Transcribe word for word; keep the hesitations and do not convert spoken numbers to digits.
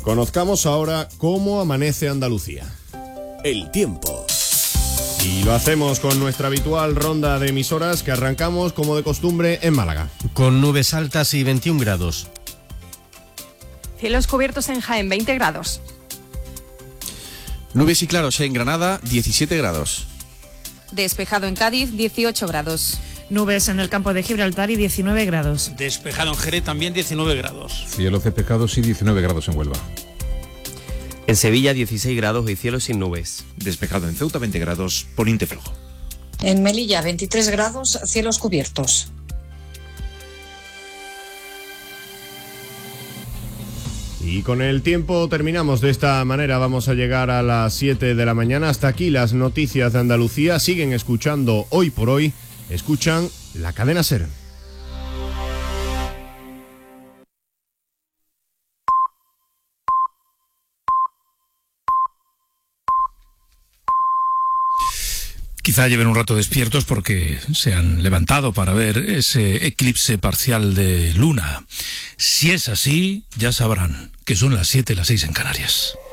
Conozcamos ahora cómo amanece Andalucía. El tiempo. Y lo hacemos con nuestra habitual ronda de emisoras que arrancamos como de costumbre en Málaga. Con nubes altas y veintiún grados. Cielos cubiertos en Jaén, veinte grados. Nubes y claros en Granada, diecisiete grados. Despejado en Cádiz, dieciocho grados. Nubes en el campo de Gibraltar y diecinueve grados. Despejado en Jerez, también diecinueve grados. Cielos despejados y diecinueve grados en Huelva. En Sevilla, dieciséis grados y cielo sin nubes. Despejado en Ceuta, veinte grados, poniente flojo. En Melilla, veintitrés grados, cielos cubiertos. Y con el tiempo terminamos de esta manera. Vamos a llegar a las siete de la mañana. Hasta aquí las noticias de Andalucía. Siguen escuchando Hoy por Hoy. Escuchan la cadena SER. Quizá lleven un rato despiertos porque se han levantado para ver ese eclipse parcial de luna. Si es así, ya sabrán que son las siete, las seis en Canarias.